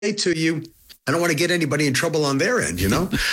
say to you, I don't want to get anybody in trouble on their end,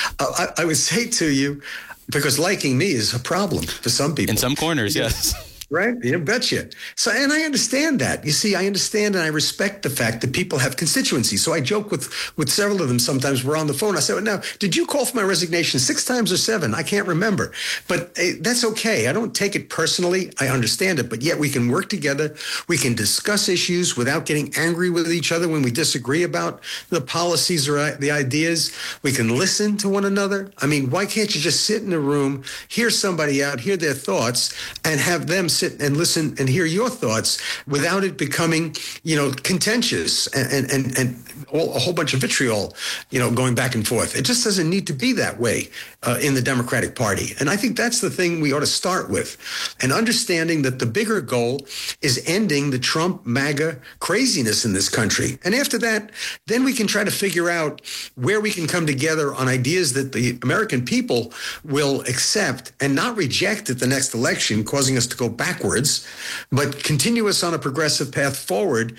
I would say to you, because liking me is a problem for some people. In some corners, yes. Right? You betcha. So, and I understand that. You see, I understand and I respect the fact that people have constituencies. So I joke with several of them sometimes. We're on the phone. I say, well, now, did you call for my resignation 6 times or 7? I can't remember. But that's okay. I don't take it personally. I understand it. But yet we can work together. We can discuss issues without getting angry with each other when we disagree about the policies or the ideas. We can listen to one another. I mean, why can't you just sit in a room, hear somebody out, hear their thoughts, and have them sit and listen and hear your thoughts without it becoming, contentious and a whole bunch of vitriol, going back and forth. It just doesn't need to be that way in the Democratic Party. And I think that's the thing we ought to start with, and understanding that the bigger goal is ending the Trump MAGA craziness in this country. And after that, then we can try to figure out where we can come together on ideas that the American people will accept and not reject at the next election, causing us to go backwards, but continue us on a progressive path forward,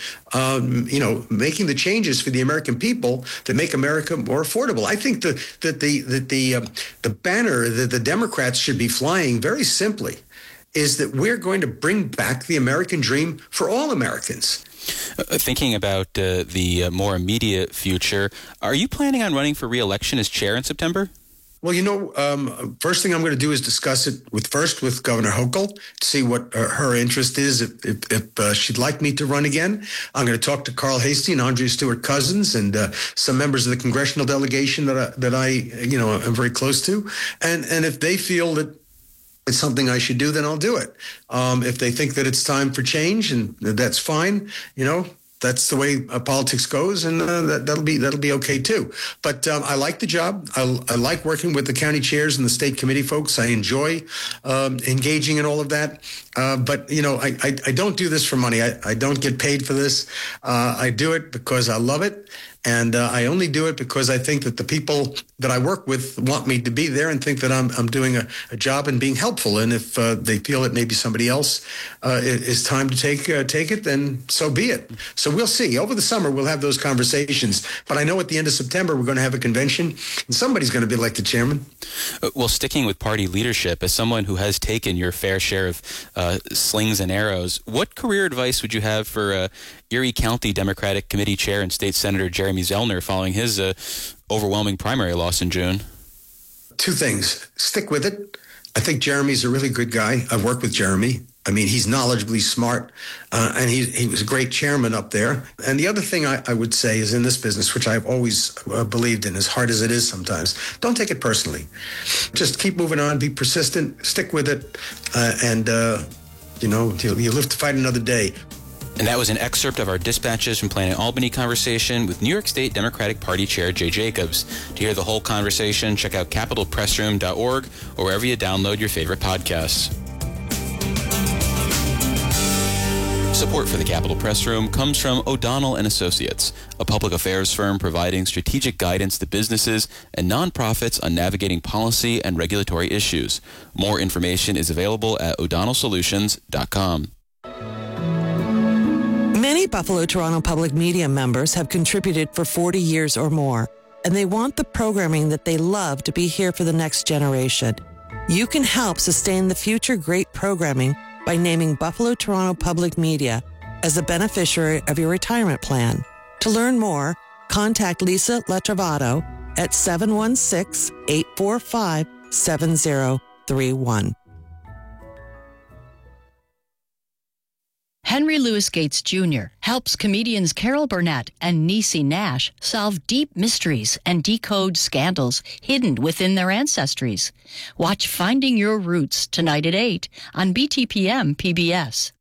making the changes for the American people that make America more affordable. I think that the banner that the Democrats should be flying very simply is that we're going to bring back the American dream for all Americans. Thinking about the more immediate future, are you planning on running for re-election as chair in September? Well, first thing I'm going to do is discuss it with Governor Hochul to see what her interest is. If she'd like me to run again, I'm going to talk to Carl Hastie and Andrea Stewart-Cousins and some members of the congressional delegation that I am very close to. And if they feel that it's something I should do, then I'll do it. If they think that it's time for change, and that's fine, that's the way politics goes, and that'll be okay too. But I like the job. I like working with the county chairs and the state committee folks. I enjoy engaging in all of that. But I don't do this for money. I don't get paid for this. I do it because I love it. And I only do it because I think that the people that I work with want me to be there and think that I'm doing a job and being helpful. And if they feel that maybe somebody else is time to take it, then so be it. So we'll see. Over the summer, we'll have those conversations. But I know at the end of September, we're going to have a convention, and somebody's going to be elected chairman. Well, sticking with party leadership, as someone who has taken your fair share of slings and arrows, what career advice would you have for Erie County Democratic Committee Chair and State Senator Jeremy Zellner following his overwhelming primary loss in June? 2 things. Stick with it. I think Jeremy's a really good guy. I've worked with Jeremy. I mean, he's knowledgeably smart, and he was a great chairman up there. And the other thing I would say is in this business, which I've always believed in, as hard as it is sometimes, don't take it personally. Just keep moving on, be persistent, stick with it, and you'll live to fight another day. And that was an excerpt of our Dispatches from Planet Albany conversation with New York State Democratic Party Chair Jay Jacobs. To hear the whole conversation, check out CapitolPressRoom.org or wherever you download your favorite podcasts. Support for the Capitol Press Room comes from O'Donnell & Associates, a public affairs firm providing strategic guidance to businesses and nonprofits on navigating policy and regulatory issues. More information is available at o'donnellsolutions.com. Many Buffalo Toronto Public Media members have contributed for 40 years or more, and they want the programming that they love to be here for the next generation. You can help sustain the future great programming by naming Buffalo Toronto Public Media as a beneficiary of your retirement plan. To learn more, contact Lisa Letrovato at 716-845-7031. Henry Louis Gates Jr. helps comedians Carol Burnett and Niecy Nash solve deep mysteries and decode scandals hidden within their ancestries. Watch Finding Your Roots tonight at 8 on BTPM PBS.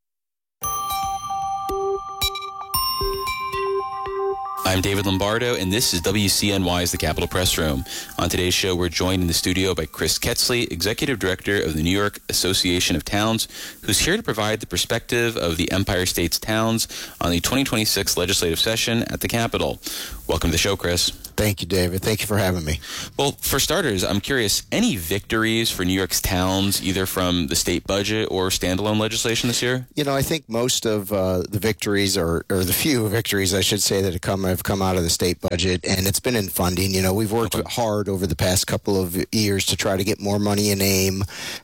I'm David Lombardo, and this is WCNY's The Capitol Press Room. On today's show, we're joined in the studio by Chris Ketzley, Executive Director of the New York Association of Towns, who's here to provide the perspective of the Empire State's towns on the 2026 legislative session at the Capitol. Welcome to the show, Chris. Thank you, David. Thank you for having me. Well, for starters, I'm curious, any victories for New York's towns, either from the state budget or standalone legislation this year? I think most of the victories, or the few victories, I should say, that have come out of the state budget, and it's been in funding. We've worked hard over the past couple of years to try to get more money in AIM,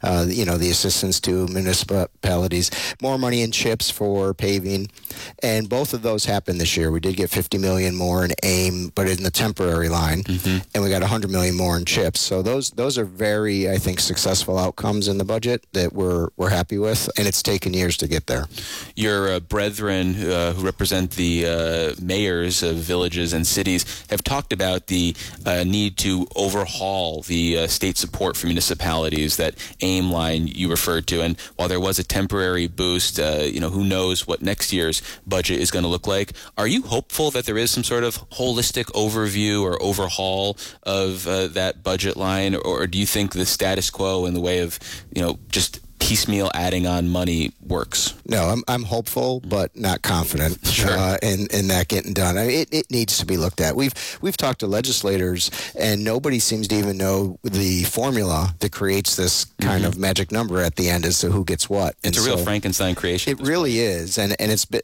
the assistance to municipalities, more money in CHIPS for paving, and both of those happened this year. We did get $50 million more in AIM, but in the temporary line, and we got $100 million more in CHIPS. So those are very, I think, successful outcomes in the budget that we're happy with, and it's taken years to get there. Your brethren who represent the mayors of villages and cities have talked about the need to overhaul the state support for municipalities, that AIM line you referred to. And while there was a temporary boost, who knows what next year's budget is going to look like. Are you hopeful that there is some sort of holistic overview or overhaul of that budget line, or do you think the status quo in the way of, just piecemeal adding on money works? No, I'm hopeful, but not confident in that getting done. I mean, it needs to be looked at. We've talked to legislators, and nobody seems to even know the formula that creates this kind of magic number at the end as to who gets what. It's a real Frankenstein creation. It really is, and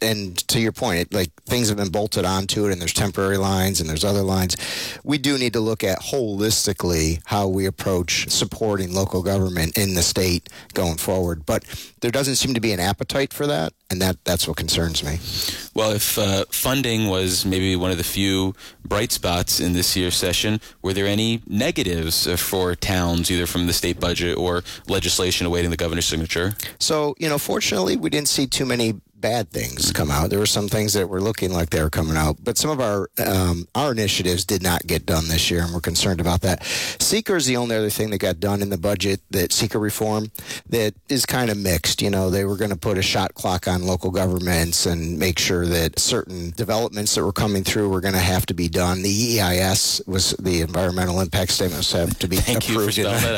to your point, things have been bolted onto it, and there's temporary lines and there's other lines. We do need to look at holistically how we approach supporting local government in the state going forward, but there doesn't seem to be an appetite for that, and that's what concerns me. Well, if funding was maybe one of the few bright spots in this year's session, were there any negatives for towns, either from the state budget or legislation awaiting the governor's signature? So, fortunately, we didn't see too many bad things come out. There were some things that were looking like they were coming out, but some of our initiatives did not get done this year, and we're concerned about that. Seeker is the only other thing that got done in the budget, that Seeker reform, that is kind of mixed. They were going to put a shot clock on local governments and make sure that certain developments that were coming through were going to have to be done. The EIS, was the environmental impact statements, have to be approved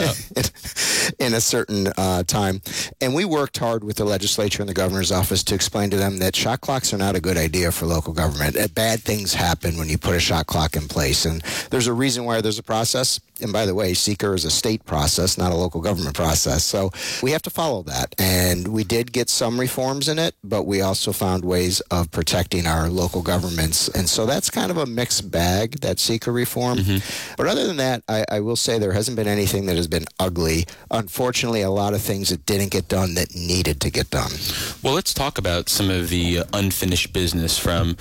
in a certain time. And we worked hard with the legislature and the governor's office to explain to them that shot clocks are not a good idea for local government. Bad things happen when you put a shot clock in place, and there's a reason why there's a process. And by the way, Seeker is a state process, not a local government process. So we have to follow that. And we did get some reforms in it, but we also found ways of protecting our local governments. And so that's kind of a mixed bag, that Seeker reform. But other than that, I will say there hasn't been anything that has been ugly. Unfortunately, a lot of things that didn't get done that needed to get done. Well, let's talk about some of the unfinished business from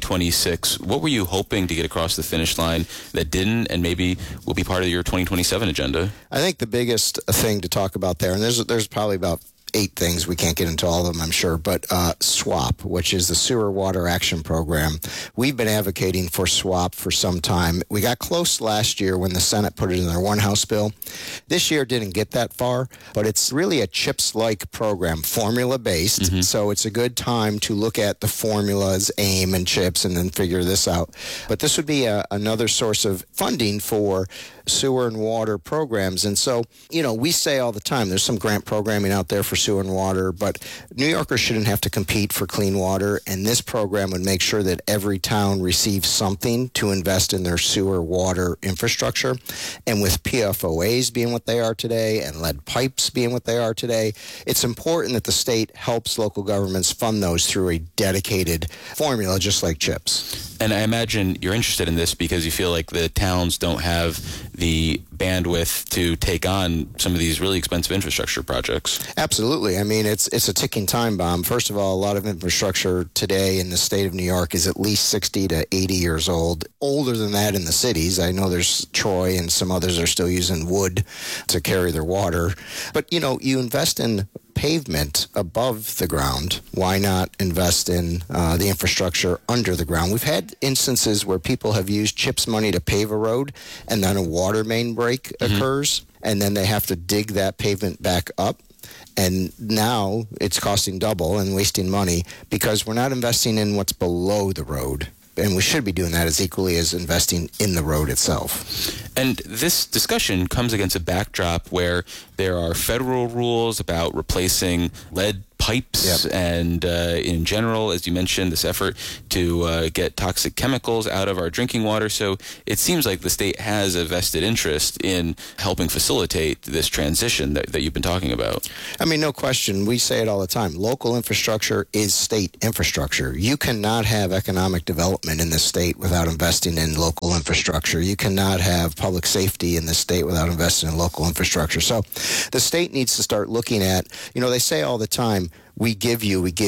2026. What were you hoping to get across the finish line that didn't, and maybe will be part of your 2027 agenda? I think the biggest thing to talk about there, and there's probably about 8 things. We can't get into all of them, I'm sure, but SWAP, which is the Sewer Water Action Program. We've been advocating for SWAP for some time. We got close last year when the Senate put it in their one House bill. This year didn't get that far, but it's really a CHIPS-like program, formula-based, so it's a good time to look at the formulas, AIM and CHIPS, and then figure this out. But this would be another source of funding for sewer and water programs. And so, we say all the time, there's some grant programming out there for sewer and water, but New Yorkers shouldn't have to compete for clean water, and this program would make sure that every town receives something to invest in their sewer water infrastructure. And with PFOAs being what they are today and lead pipes being what they are today, it's important that the state helps local governments fund those through a dedicated formula, just like CHIPS. And I imagine you're interested in this because you feel like the towns don't have the bandwidth to take on some of these really expensive infrastructure projects. Absolutely. I mean, it's a ticking time bomb. First of all, a lot of infrastructure today in the state of New York is at least 60 to 80 years old. Older than that in the cities. I know there's Troy and some others are still using wood to carry their water. But, you invest in pavement above the ground. Why not invest in the infrastructure under the ground? We've had instances where people have used CHIPS money to pave a road, and then a water main break occurs, and then they have to dig that pavement back up. And now it's costing double and wasting money because we're not investing in what's below the road. And we should be doing that as equally as investing in the road itself. And this discussion comes against a backdrop where there are federal rules about replacing lead pipes and in general, as you mentioned, this effort to get toxic chemicals out of our drinking water. So it seems like the state has a vested interest in helping facilitate this transition that you've been talking about. I mean, no question. We say it all the time. Local infrastructure is state infrastructure. You cannot have economic development in this state without investing in local infrastructure. You cannot have public safety in this state without investing in local infrastructure. So the state needs to start looking at, they say all the time, we give you, right?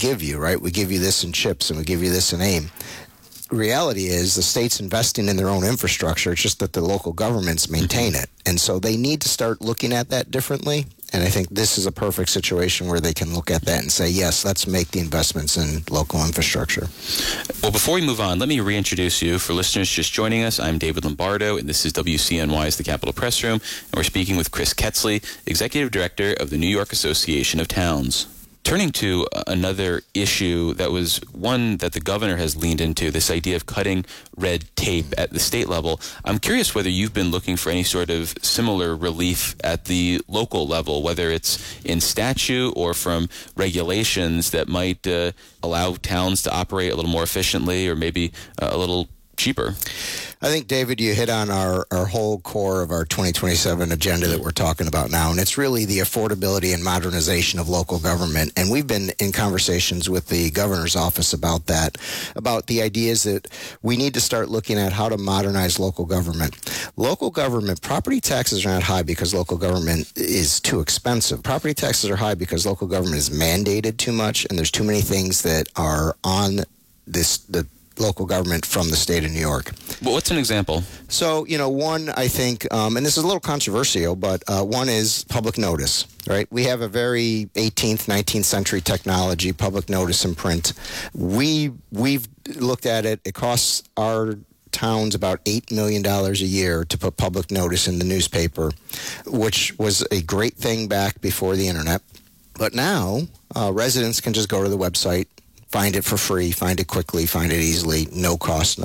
We give you this in CHIPS and we give you this in AIM. Reality is the state's investing in their own infrastructure. It's just that the local governments maintain it. And so they need to start looking at that differently. And I think this is a perfect situation where they can look at that and say, yes, let's make the investments in local infrastructure. Well, before we move on, let me reintroduce you. For listeners just joining us, I'm David Lombardo, and this is WCNY's The Capitol Press Room, and we're speaking with Chris Ketzley, Executive Director of the New York Association of Towns. Turning to another issue that was one that the governor has leaned into, this idea of cutting red tape at the state level. I'm curious whether you've been looking for any sort of similar relief at the local level, whether it's in statute or from regulations that might allow towns to operate a little more efficiently or maybe a little cheaper. I think, David, you hit on our whole core of our 2027 agenda that we're talking about now, and it's really the affordability and modernization of local government. And we've been in conversations with the governor's office about that, about the ideas that we need to start looking at how to modernize local government. Local government, property taxes are not high because local government is too expensive. Property taxes are high because local government is mandated too much, and there's too many things that are on the local government from the state of New York. Well, what's an example? So, one, I think, and this is a little controversial, but one is public notice, right? We have a very 18th, 19th century technology, public notice in print. We've looked at it. It costs our towns about $8 million a year to put public notice in the newspaper, which was a great thing back before the internet. But now, residents can just go to the website, find it for free, find it quickly, find it easily, no cost.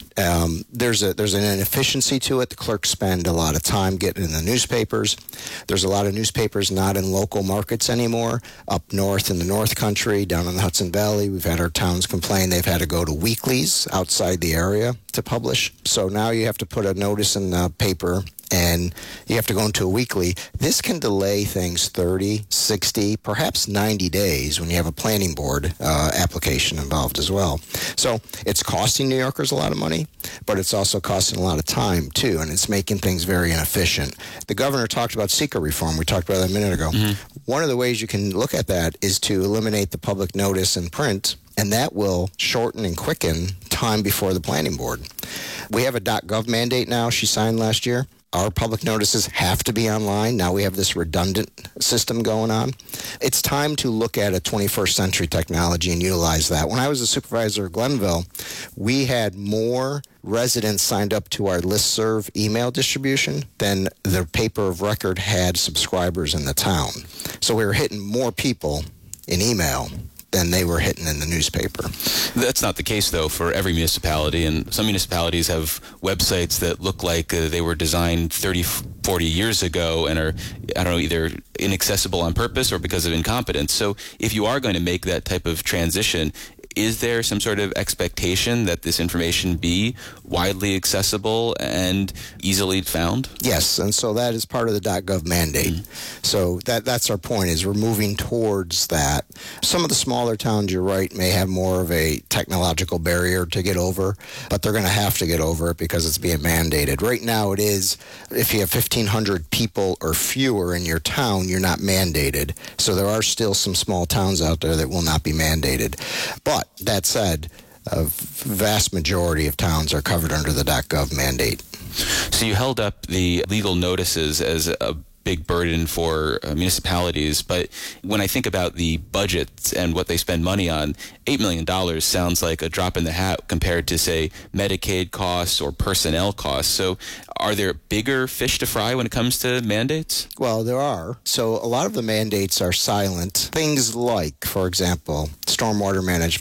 There's an inefficiency to it. The clerks spend a lot of time getting in the newspapers. There's a lot of newspapers not in local markets anymore. Up north in the North Country, down in the Hudson Valley, we've had our towns complain they've had to go to weeklies outside the area to publish. So now you have to put a notice in the paper and you have to go into a weekly. This can delay things 30, 60, perhaps 90 days when you have a planning board application involved as well. So it's costing New Yorkers a lot of money, but it's also costing a lot of time too, and it's making things very inefficient. The governor talked about seeker reform. We talked about that a minute ago. Mm-hmm. One of the ways you can look at that is to eliminate the public notice in print, and that will shorten and quicken time before the planning board. We have a .gov mandate now she signed last year. Our public notices have to be online. Now we have this redundant system going on. It's time to look at a 21st century technology and utilize that. When I was a supervisor at Glenville, we had more residents signed up to our listserv email distribution than the paper of record had subscribers in the town. So we were hitting more people in email than they were hitting in the newspaper. That's not the case, though, for every municipality. And some municipalities have websites that look like they were designed 30, 40 years ago and are, either inaccessible on purpose or because of incompetence. So if you are going to make that type of transition, is there some sort of expectation that this information be widely accessible and easily found? Yes, and so that is part of the .gov mandate. Mm-hmm. So that's our point, is we're moving towards that. Some of the smaller towns, you're right, may have more of a technological barrier to get over, but they're going to have to get over it because it's being mandated. Right now it is, if you have 1,500 people or fewer in your town, you're not mandated. So there are still some small towns out there that will not be mandated. But that said, a vast majority of towns are covered under the .gov mandate. So you held up the legal notices as a big burden for municipalities, but when I think about the budgets and what they spend money on, $8 million sounds like a drop in the hat compared to, say, Medicaid costs or personnel costs. So are there bigger fish to fry when it comes to mandates? Well, there are. So a lot of the mandates are silent. Things like, for example, stormwater management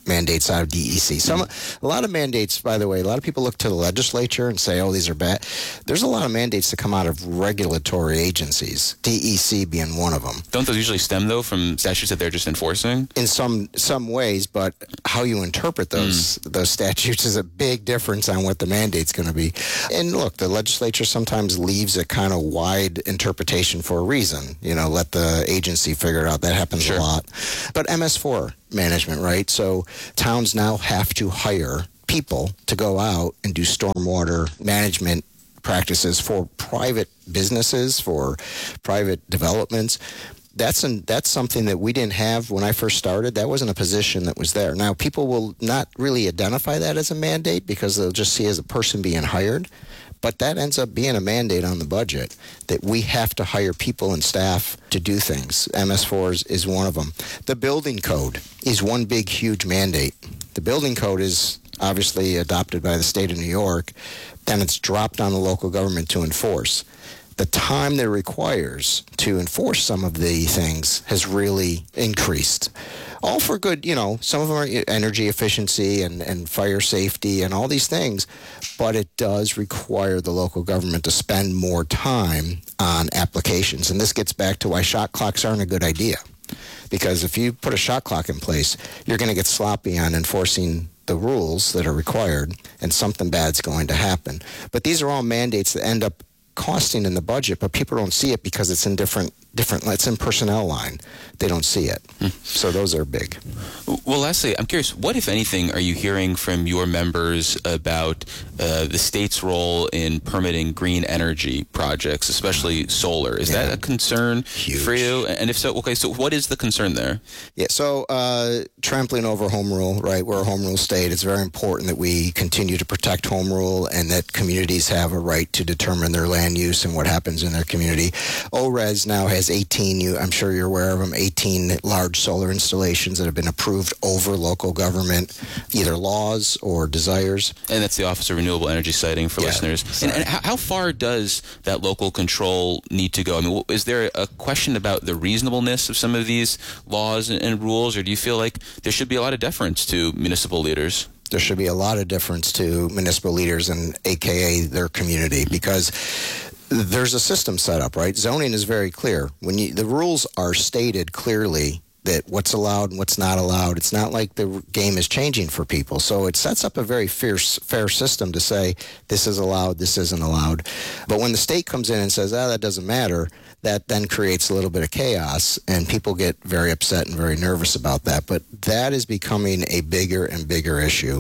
mandates out of DEC. A lot of mandates, by the way, a lot of people look to the legislature and say, oh, these are bad. There's a lot of mandates that come out of regulatory agencies, DEC being one of them. Don't those usually stem, though, from statutes that they're just enforcing? In some ways, but how you interpret those statutes is a big difference on what the mandate's going to be. And look, the legislature sometimes leaves a kind of wide interpretation for a reason. Let the agency figure it out. That happens a lot. But MS4 management, right? So towns now have to hire people to go out and do stormwater management practices for private businesses, for private developments. That's something that we didn't have when I first started. That wasn't a position that was there. Now, people will not really identify that as a mandate because they'll just see it as a person being hired. But that ends up being a mandate on the budget that we have to hire people and staff to do things. MS4 is one of them. The building code is one big, huge mandate. The building code is obviously adopted by the state of New York. Then it's dropped on the local government to enforce. The time that it requires to enforce some of the things has really increased. All for good, some of them are energy efficiency and fire safety and all these things, but it does require the local government to spend more time on applications. And this gets back to why shot clocks aren't a good idea. Because if you put a shot clock in place, you're going to get sloppy on enforcing the rules that are required, and something bad's going to happen. But these are all mandates that end up costing in the budget, but people don't see it because it's in different it's in personnel line. They don't see it. So those are big. Well, lastly, I'm curious, what, if anything, are you hearing from your members about the state's role in permitting green energy projects, especially solar? Is that a concern for you? And if so, okay, so what is the concern there? Yeah, so trampling over home rule, right? We're a home rule state. It's very important that we continue to protect home rule and that communities have a right to determine their land use and what happens in their community. ORES now has 18, I'm sure you're aware of them, 18 large solar installations that have been approved over local government, either laws or desires. And that's the Office of Renewable Energy Siting for listeners. And how far does that local control need to go? I mean, is there a question about the reasonableness of some of these laws and rules, or do you feel like there should be a lot of deference to municipal leaders? There should be a lot of deference to municipal leaders and AKA their community, because there's a system set up, right? Zoning is very clear. The rules are stated clearly that what's allowed and what's not allowed. It's not like the game is changing for people. So it sets up a very fair system to say this is allowed, this isn't allowed. But when the state comes in and says, that doesn't matter, that then creates a little bit of chaos, and people get very upset and very nervous about that. But that is becoming a bigger and bigger issue,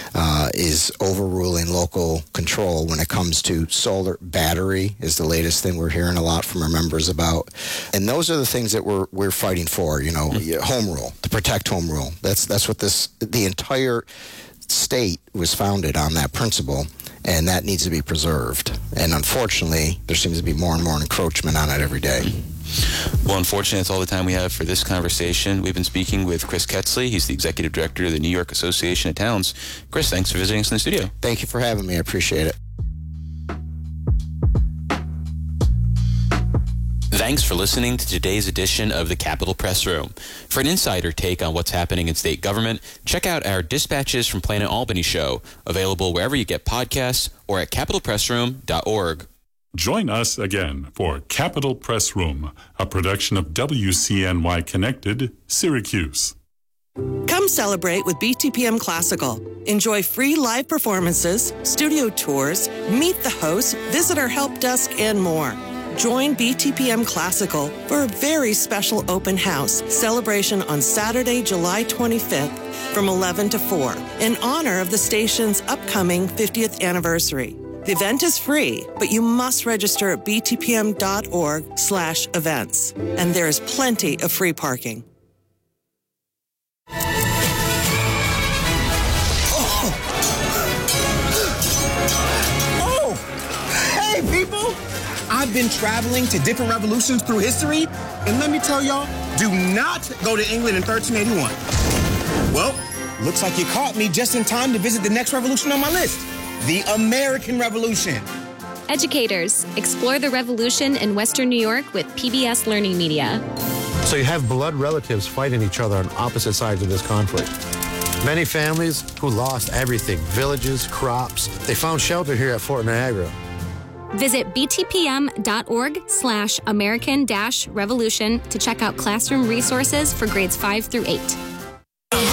is overruling local control when it comes to solar. Battery is the latest thing we're hearing a lot from our members about. And those are the things that we're fighting for, home rule, to protect home rule. That's what the entire state was founded on, that principle. And that needs to be preserved. And unfortunately, there seems to be more and more encroachment on it every day. Well, unfortunately, that's all the time we have for this conversation. We've been speaking with Chris Ketzley. He's the executive director of the New York Association of Towns. Chris, thanks for visiting us in the studio. Thank you for having me. I appreciate it. Thanks for listening to today's edition of the Capitol Press Room. For an insider take on what's happening in state government, check out our Dispatches from Planet Albany show, available wherever you get podcasts or at capitolpressroom.org. Join us again for Capitol Press Room, a production of WCNY Connected, Syracuse. Come celebrate with BTPM Classical. Enjoy free live performances, studio tours, meet the hosts, visit our help desk, and more. Join BTPM Classical for a very special open house celebration on Saturday, July 25th from 11 to 4 in honor of the station's upcoming 50th anniversary. The event is free, but you must register at btpm.org/events. And there is plenty of free parking. Oh! Hey, people! I've been traveling to different revolutions through history, and let me tell y'all, do not go to England in 1381. Well, looks like you caught me just in time to visit the next revolution on my list, the American Revolution. Educators, explore the revolution in Western New York with PBS Learning Media. So you have blood relatives fighting each other on opposite sides of this conflict. Many families who lost everything, villages, crops, they found shelter here at Fort Niagara. Visit btpm.org/American-Revolution to check out classroom resources for grades 5 through 8.